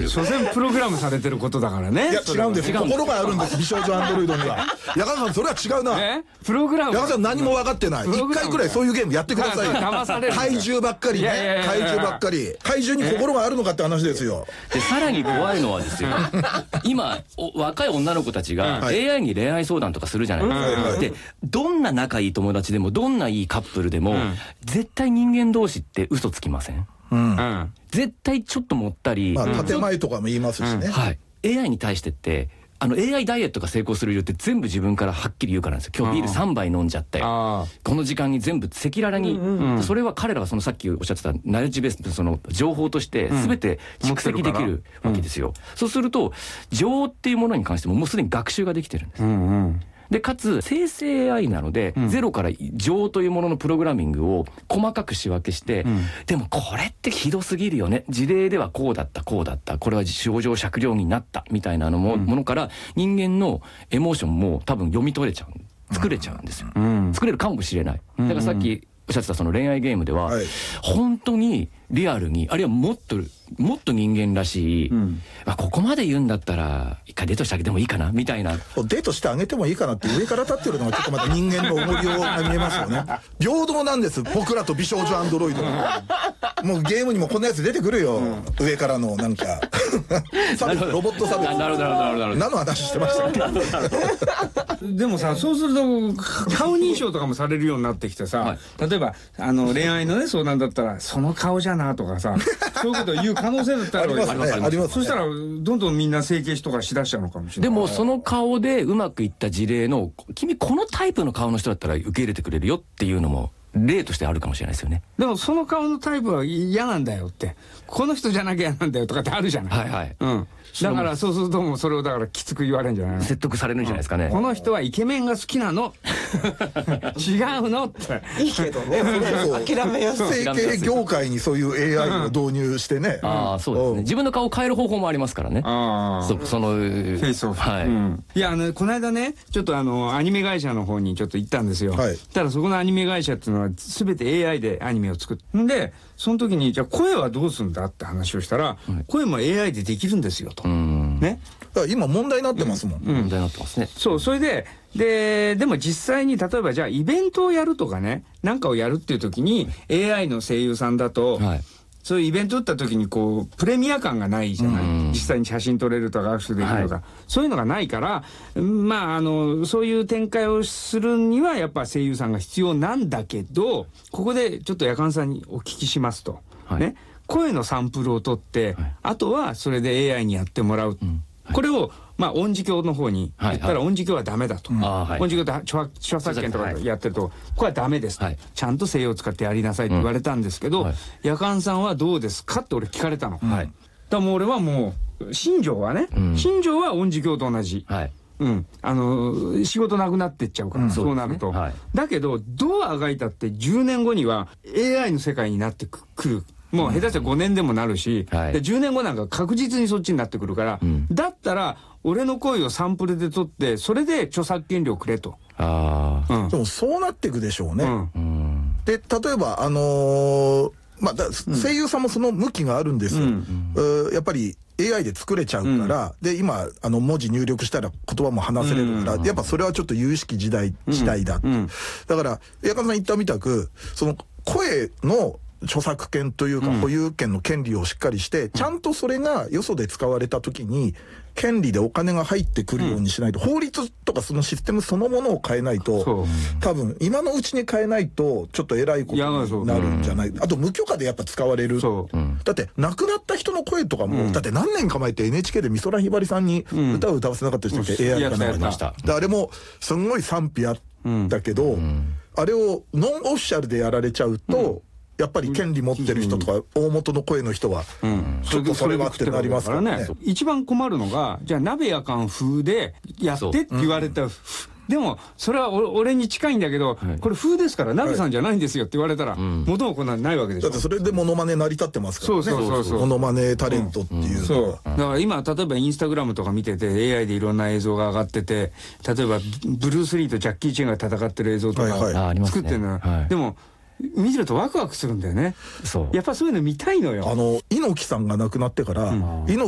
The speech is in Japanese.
所詮プログラムされてることだからね。 いや違うんです。心があるんです。美少女アンドロイドには。矢川さんそれは違うな。 プログラム。 矢川さん何も分かってない。一回くらいそういうゲームやってください。 騙される。 怪獣ばっかりね。怪獣ばっかり。怪獣に心があるのかって話ですよ。 でさらに怖いのはですよ。今若い女の子たちが AI に恋愛相談とかするじゃないですか。でどんな仲いい友達でもどんないいカップルでも絶対人間同士って嘘つきません？絶対ちょっと盛ったり、 建前とかも言いますしね。 はい。AI に対してってAI ダイエットが成功する理由って全部自分からはっきり言うからなんですよ。今日ビール3杯飲んじゃったよ。この時間に全部赤裸々に、それは彼らはそのさっきおっしゃってたナレッジベースのその情報として全て蓄積できるわけですよ。そうすると情っていうものに関してももうすでに学習ができてるんです。でかつ生成 AI なので、ゼロから情というもののプログラミングを細かく仕分けして、でもこれってひどすぎるよね、事例ではこうだったこうだった、これは症状酌量になったみたいなものから人間のエモーションも多分読み取れちゃう、作れちゃうんですよ、作れるかもしれない。だからさっきおっしゃってたその恋愛ゲームでは、本当にリアルに、あるいはもっと人間らしい、ここまで言うんだったら一回デートしてあげてもいいかなみたいな。 デートしてあげてもいいかなって上から立ってるのがちょっとまた人間の重りを見えますよね。平等なんです僕らと美少女アンドロイド。もうゲームにもこんなやつ出てくるよ、上からのなんかロボット差別。 なるほど何の話してましたっけ。 でもさ、そうすると顔認証とかもされるようになってきてさ、例えば恋愛のね相談だったらその顔じゃなとかさ、そういうことを言う可能性だったらあります。 そしたらどんどんみんな整形しとかしだしちゃうのかもしれない。 でもその顔でうまくいった事例の、君このタイプの顔の人だったら受け入れてくれるよっていうのも例としてあるかもしれないですよね。 でもその顔のタイプは嫌なんだよって、この人じゃなきゃ嫌なんだよとかってあるじゃない。だからそうするともうそれをだからきつく言われるんじゃないの。 説得されるんじゃないですかね。 この人はイケメンが好きなの違うのって。 いいけどね、諦めやすい。 整形業界にそういう AI を導入してね。 そうですね。自分の顔を変える方法もありますからね。そのフェイスオフ。いやこの間ねちょっとアニメ会社の方にちょっと行ったんですよ。ただそこのアニメ会社っていうのは全て AI でアニメを作ってんで、その時にじゃあ声はどうするんだって話をしたら、声も AI でできるんですよと。ね。 今問題になってますもん。 問題になってますね。 そう、それでも実際に例えばじゃあイベントをやるとかね、なんかをやるっていう時に AI の声優さんだと、そういうイベント打った時にこうプレミア感がないじゃない。実際に写真撮れるとか握手できるとか、そういうのがないから、そういう展開をするにはやっぱ声優さんが必要なんだけど、ここでちょっと夜間さんにお聞きしますと、ね、声のサンプルを取って、あとはそれで AI にやってもらう。これを音字教の方に言ったら音字教はダメだと。音字教って著作権とかやってるとこれはダメですと。ちゃんと声優を使ってやりなさいって言われたんですけど、夜間さんはどうですかって俺聞かれたの。だからもう俺はもう新庄はね、新庄は音字教と同じ。仕事なくなってっちゃうから、そうなると。だけどどうあがいたって10年後には AI の世界になってくる。もう下手したら5年でもなるし、で10年後なんか確実にそっちになってくるから、だったら俺の声をサンプルで取ってそれで著作権料くれと。 でもそうなっていくでしょうね。で例えば声優さんもその向きがあるんですよ。やっぱり AI で作れちゃうから、で今文字入力したら言葉も話せれるから、やっぱそれはちょっと有識時代だ。だから矢川さん言ったみたくその声の著作権というか保有権の権利をしっかりして、ちゃんとそれがよそで使われた時に権利でお金が入ってくるようにしないと、法律とかそのシステムそのものを変えないと、多分今のうちに変えないとちょっと偉いことになるんじゃない。あと無許可でやっぱ使われる。だって亡くなった人の声とかも、だって何年か前って NHK で美空ひばりさんに歌を歌わせなかった人って AI かなんかました。あれもすんごい賛否あったけど、あれをノンオフィシャルでやられちゃうと、やっぱり権利持ってる人とか大元の声の人はちょっとそれはってなりますからね。 一番困るのがじゃあ鍋やかん風でやってって言われた。でもそれは俺に近いんだけど、これ風ですから鍋さんじゃないんですよって言われたら元もこんなんないわけでしょ。 だってそれでモノマネ成り立ってますからね。モノマネタレントっていうのは。 だから今例えばインスタグラムとか見てて AI でいろんな映像が上がってて、例えばブルース・リーとジャッキー・チェンが戦ってる映像とか作ってるの。でも見てるとワクワクするんだよね。やっぱそういうの見たいのよ。 猪木さんが亡くなってから、猪